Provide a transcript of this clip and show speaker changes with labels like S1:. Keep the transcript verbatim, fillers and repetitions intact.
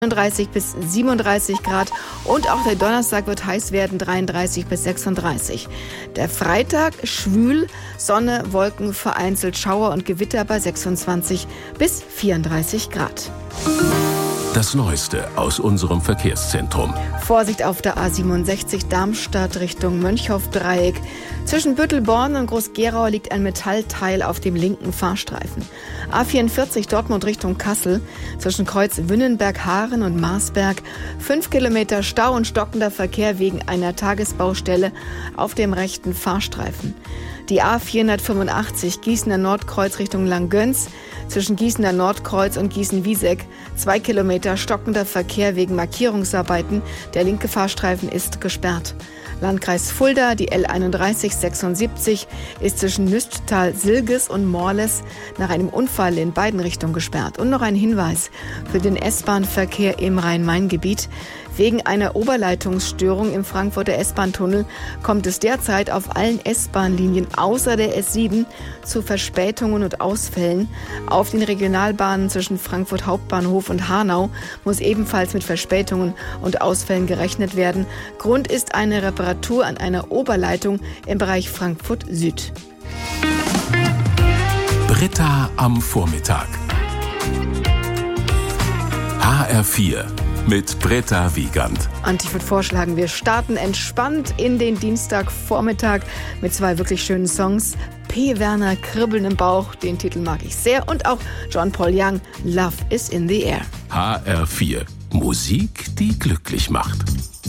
S1: neununddreißig bis siebenunddreißig Grad und auch der Donnerstag wird heiß werden, dreiunddreißig bis sechsunddreißig. Der Freitag schwül, Sonne, Wolken, vereinzelt Schauer und Gewitter bei sechsundzwanzig bis vierunddreißig Grad.
S2: Das Neueste aus unserem Verkehrszentrum.
S1: Vorsicht auf der A siebenundsechzig Darmstadt Richtung Mönchhoff-Dreieck. Zwischen Büttelborn und Groß-Gerau liegt ein Metallteil auf dem linken Fahrstreifen. A vierundvierzig Dortmund Richtung Kassel. Zwischen Kreuz Wünnenberg-Haaren und Marsberg. Fünf Kilometer Stau und stockender Verkehr wegen einer Tagesbaustelle auf dem rechten Fahrstreifen. Die A vierhundertfünfundachtzig Gießener Nordkreuz Richtung Langgöns. Zwischen Gießener Nordkreuz und Gießen-Wieseck zwei Kilometer stockender Verkehr wegen Markierungsarbeiten. Der linke Fahrstreifen ist gesperrt. Landkreis Fulda, die L einunddreißig sechsundsiebzig ist zwischen Nüsttal-Silges und Morles nach einem Unfall in beiden Richtungen gesperrt. Und noch ein Hinweis für den S-Bahn-Verkehr im Rhein-Main-Gebiet. Wegen einer Oberleitungsstörung im Frankfurter S-Bahn-Tunnel kommt es derzeit auf allen S-Bahn-Linien außer der S sieben zu Verspätungen und Ausfällen. Auf den Regionalbahnen zwischen Frankfurt Hauptbahnhof und Hanau muss ebenfalls mit Verspätungen und Ausfällen gerechnet werden. Grund ist eine Reparatur an einer Oberleitung im Bereich Frankfurt Süd.
S2: Britta am Vormittag. H R vier mit Britta Wiegand.
S1: Und ich würde vorschlagen, wir starten entspannt in den Dienstagvormittag mit zwei wirklich schönen Songs. P. Werner, Kribbeln im Bauch, den Titel mag ich sehr. Und auch John Paul Young, Love is in the Air.
S2: H R vier. Musik, die glücklich macht.